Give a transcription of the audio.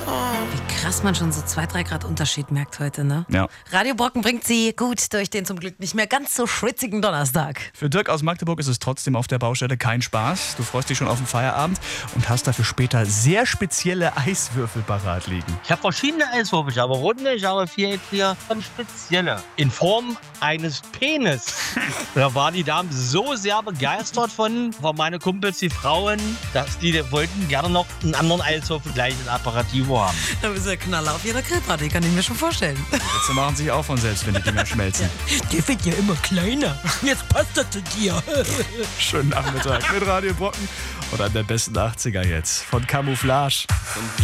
Wie krass man schon so 2-3 Grad Unterschied merkt heute, ne? Ja. Radio Brocken bringt sie gut durch den zum Glück nicht mehr ganz so schwitzigen Donnerstag. Für Dirk aus Magdeburg ist es trotzdem auf der Baustelle kein Spaß. Du freust dich schon auf den Feierabend und hast dafür später sehr spezielle Eiswürfel parat liegen. Ich habe verschiedene Eiswürfel. Ich habe runde, ich habe viereckige und spezielle. In Form eines Penis. Da waren die Damen so sehr begeistert von meine Kumpels, die Frauen, dass die wollten gerne noch einen anderen Eiswürfel gleich in Apparativo haben. Da ist der Knaller auf jeder Grillparty, kann ich mir schon vorstellen. Die Witze machen sich auch von selbst, wenn die Dinger schmelzen. Der wird ja immer kleiner. Jetzt passt das zu dir. Schönen Nachmittag mit Radio Brocken und an der besten 80er jetzt von Camouflage.